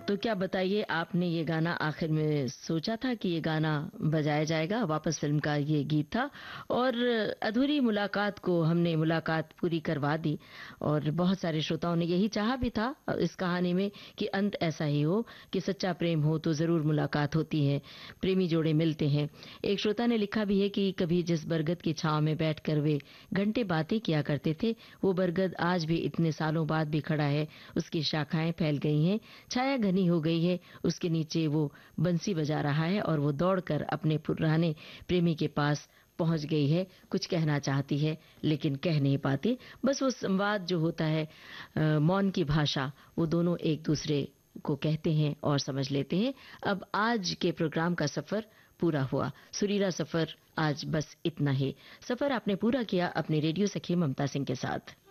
तो क्या बताइए, आपने ये गाना आखिर में सोचा था कि ये गाना बजाया जाएगा? वापस फिल्म का ये गीत था और अधूरी मुलाकात को हमने मुलाकात पूरी करवा दी और बहुत सारे श्रोताओं ने यही चाहा भी था इस कहानी में कि अंत ऐसा ही हो कि सच्चा प्रेम हो तो जरूर मुलाकात होती है, प्रेमी जोड़े मिलते हैं। एक श्रोता ने लिखा भी है कि कभी जिस बरगद की छांव में बैठकर वे घंटे बातें किया करते थे, वो बरगद आज भी इतने सालों बाद भी खड़ा है, उसकी शाखाएं फैल गई हैं, छाया घनी हो गई है, उसके नीचे वो बंसी बजा रहा है और वो दौड़कर अपने पुराने प्रेमी के पास पहुंच गई है, कुछ कहना चाहती है लेकिन कह नहीं पाती। बस वो संवाद जो होता है, मौन की भाषा, वो दोनों एक दूसरे को कहते हैं और समझ लेते हैं। अब आज के प्रोग्राम का सफर पूरा हुआ, सुरीला सफर आज बस इतना ही। सफर आपने पूरा किया अपने रेडियो सखी ममता सिंह के साथ।